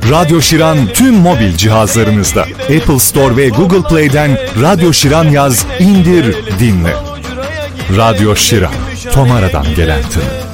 Radyo Şiran tüm mobil cihazlarınızda. Apple Store ve Google Play'den Radyo Şiran yaz, indir, dinle. Radyo Şiran, Tomara'dan gelen tını.